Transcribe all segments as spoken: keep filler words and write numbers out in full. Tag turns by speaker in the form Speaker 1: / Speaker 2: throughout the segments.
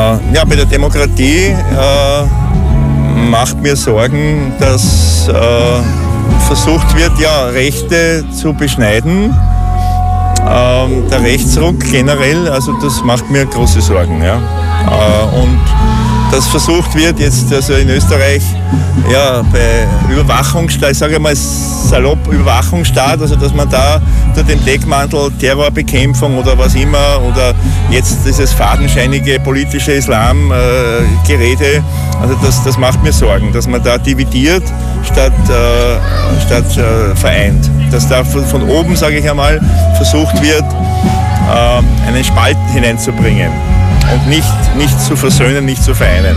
Speaker 1: ja, bei der Demokratie äh, macht mir Sorgen, dass äh, versucht wird, ja, Rechte zu beschneiden. Ähm, der Rechtsruck generell, also das macht mir große Sorgen. Ja. Äh, und dass versucht wird, jetzt also in Österreich ja, bei Überwachungsstaat, ich sage mal salopp Überwachungsstaat, also dass man da unter dem Deckmantel Terrorbekämpfung oder was immer oder jetzt dieses fadenscheinige politische Islamgerede, äh, also das, das macht mir Sorgen, dass man da dividiert statt, äh, statt äh, vereint. Dass da von, von oben, sage ich einmal, versucht wird, äh, einen Spalt hineinzubringen. Und nicht, nicht zu versöhnen, nicht zu vereinen.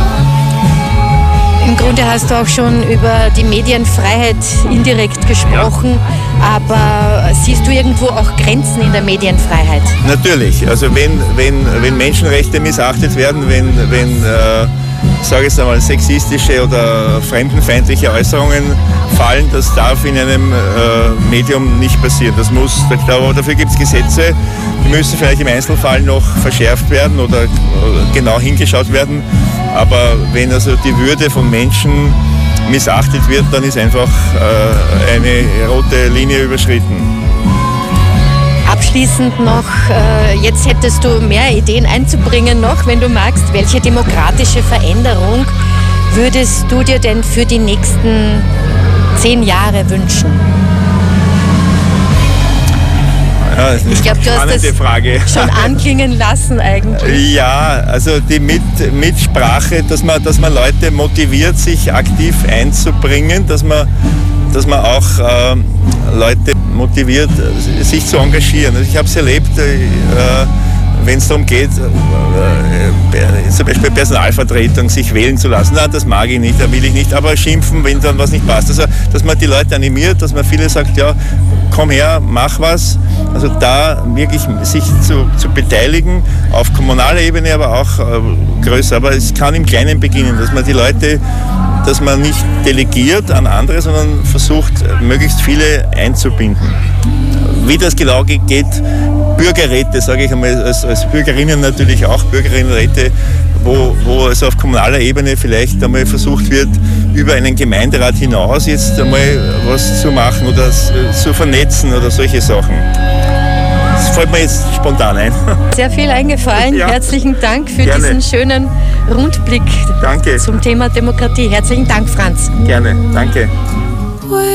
Speaker 2: Im Grunde hast du auch schon über die Medienfreiheit indirekt gesprochen, ja. Aber siehst du irgendwo auch Grenzen in der Medienfreiheit?
Speaker 1: Natürlich. Also wenn, wenn, wenn Menschenrechte missachtet werden, wenn, wenn äh, sage ich jetzt einmal, sexistische oder fremdenfeindliche Äußerungen fallen, das darf in einem äh, Medium nicht passieren. Das muss, aber dafür gibt es Gesetze, die müssen vielleicht im Einzelfall noch verschärft werden oder, oder genau hingeschaut werden. Aber wenn also die Würde von Menschen missachtet wird, dann ist einfach äh, eine rote Linie überschritten.
Speaker 2: Abschließend noch, äh, jetzt hättest du mehr Ideen einzubringen noch, wenn du magst. Welche demokratische Veränderung würdest du dir denn für die nächsten zehn Jahre wünschen?
Speaker 1: Ja, das ist
Speaker 2: ich glaube, du hast das
Speaker 1: Frage.
Speaker 2: schon anklingen lassen eigentlich.
Speaker 1: Ja, also die Mit Mitsprache, dass man, dass man Leute motiviert, sich aktiv einzubringen, dass man, dass man auch äh, Leute motiviert, sich zu engagieren. Also ich habe es erlebt, äh, wenn es darum geht, äh, zum Beispiel Personalvertretung, sich wählen zu lassen. Nein, das mag ich nicht, da will ich nicht, aber schimpfen, wenn dann was nicht passt. Also, dass man die Leute animiert, dass man viele sagt, ja, komm her, mach was. Also da wirklich sich zu, zu beteiligen, auf kommunaler Ebene, aber auch äh, größer. Aber es kann im Kleinen beginnen, dass man die Leute, dass man nicht delegiert an andere, sondern versucht, möglichst viele einzubinden. Wie das genau geht, Bürgerräte, sage ich einmal, als, als Bürgerinnen natürlich auch, Bürgerinnenräte, wo, wo also auf kommunaler Ebene vielleicht einmal versucht wird, über einen Gemeinderat hinaus jetzt einmal was zu machen oder zu vernetzen oder solche Sachen. Das fällt mir jetzt spontan ein.
Speaker 2: Sehr viel eingefallen. Ja. Herzlichen Dank für
Speaker 1: Gerne.
Speaker 2: diesen schönen Rundblick
Speaker 1: Danke.
Speaker 2: zum Thema Demokratie. Herzlichen Dank, Franz.
Speaker 1: Gerne, danke.